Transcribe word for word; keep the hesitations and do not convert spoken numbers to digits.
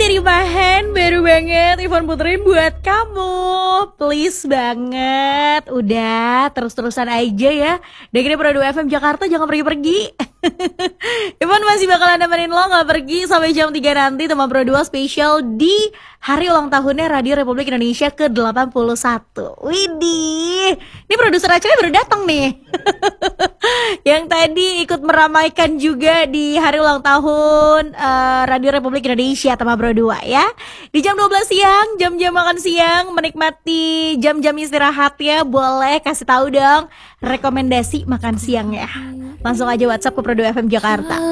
Rimahan, baru banget Ivan puterin buat kamu. Please banget, udah terus-terusan aja ya. Dengerin Pro dua F M Jakarta, jangan pergi-pergi. Ivan masih bakalan nemenin lo gak pergi sampai jam tiga nanti teman Pro dua spesial di hari ulang tahunnya Radio Republik Indonesia ke delapan puluh satu. Widih, ini produser acaranya baru datang nih. Yang tadi ikut meramaikan juga di hari ulang tahun uh, Radio Republik Indonesia teman Pro dua ya. Di jam dua belas siang, jam-jam makan siang, menikmati jam-jam istirahatnya, boleh kasih tahu dong rekomendasi makan siang ya. Langsung aja WhatsApp ke Pro dua F M Jakarta.